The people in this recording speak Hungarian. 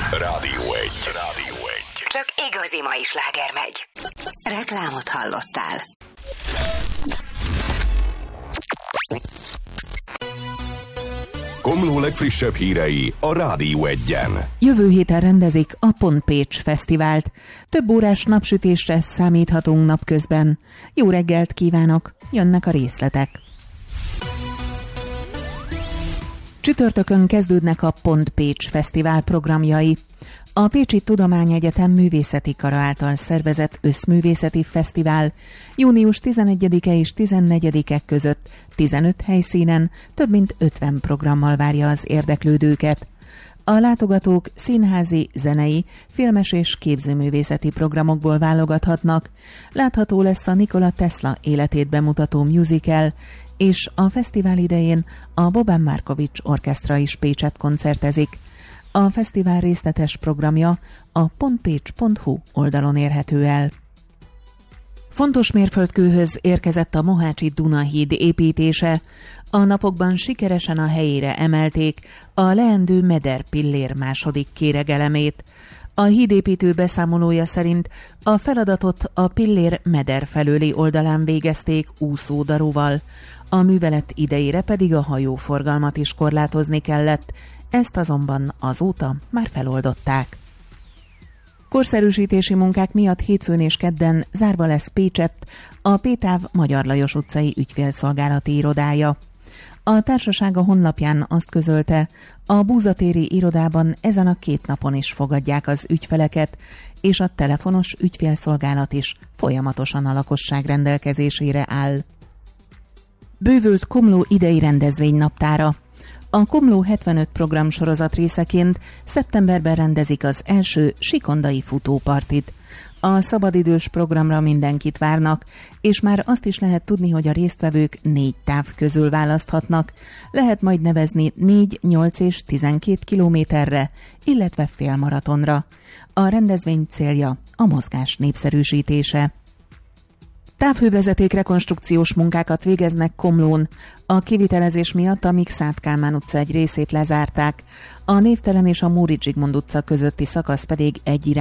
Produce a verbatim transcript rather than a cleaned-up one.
Rádió egy. Rádió egy. Csak igazi mai sláger megy. Reklámot hallottál. Komló legfrissebb hírei a Rádió egyen. Jövő héten rendezik a Pont Pécs Fesztivált. Több órás napsütésre számíthatunk napközben. Jó reggelt kívánok, jönnek a részletek. Csütörtökön kezdődnek a Pont Pécs Fesztivál programjai. A Pécsi Tudományegyetem Művészeti Kara által szervezett összművészeti fesztivál június tizenegyedike és tizennegyedike között tizenöt helyszínen több mint ötven programmal várja az érdeklődőket. A látogatók színházi, zenei, filmes és képzőművészeti programokból válogathatnak. Látható lesz a Nikola Tesla életét bemutató musical, és a fesztivál idején a Boban Markovics Orkesztra is Pécset koncertezik. A fesztivál részletes programja a pontpécs pont hu oldalon érhető el. Fontos mérföldkőhöz érkezett a Mohácsi Dunahíd építése. A napokban sikeresen a helyére emelték a leendő Meder pillér második kéregelemét. A hídépítő beszámolója szerint a feladatot a pillér Meder felőli oldalán végezték úszódaróval. A művelet idejére pedig a hajóforgalmat is korlátozni kellett, ezt azonban azóta már feloldották. Korszerűsítési munkák miatt hétfőn és kedden zárva lesz Pécsett a Pétáv Magyar Lajos utcai ügyfélszolgálati irodája. A társaság a honlapján azt közölte, a búzatéri irodában ezen a két napon is fogadják az ügyfeleket, és a telefonos ügyfélszolgálat is folyamatosan a lakosság rendelkezésére áll. Bővült Komló idei rendezvénynaptára. A Komló hetvenöt programsorozat részeként szeptemberben rendezik az első sikondai futópartit. A szabadidős programra mindenkit várnak, és már azt is lehet tudni, hogy a résztvevők négy táv közül választhatnak. Lehet majd nevezni négy, nyolc és tizenkét kilométerre, illetve félmaratonra. A rendezvény célja a mozgás népszerűsítése. Távhővezeték rekonstrukciós munkákat végeznek Komlón. A kivitelezés miatt a Mikszáth Kálmán utca egy részét lezárták. A Névtelen és a Móricz Zsigmond utca közötti szakasz pedig egy